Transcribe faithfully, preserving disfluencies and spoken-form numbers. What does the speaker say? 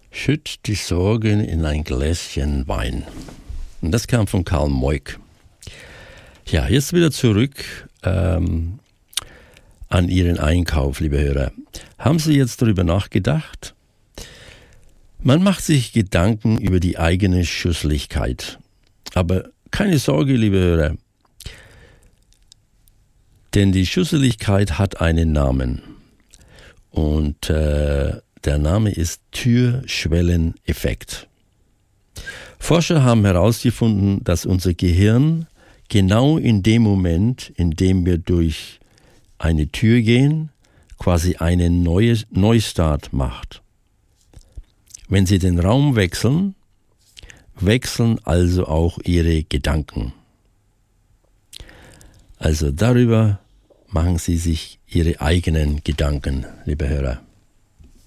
Schütt die Sorgen in ein Gläschen Wein. Und das kam von Karl Moik. Ja, jetzt wieder zurück ähm, an Ihren Einkauf, liebe Hörer. Haben Sie jetzt darüber nachgedacht? Man macht sich Gedanken über die eigene Schusseligkeit. Aber keine Sorge, liebe Hörer. Denn die Schusseligkeit hat einen Namen. Und äh, der Name ist Türschwelleneffekt. Forscher haben herausgefunden, dass unser Gehirn genau in dem Moment, in dem wir durch eine Tür gehen, quasi einen neue, Neustart macht. Wenn Sie den Raum wechseln, wechseln also auch Ihre Gedanken. Also darüber machen Sie sich Ihre eigenen Gedanken, liebe Hörer.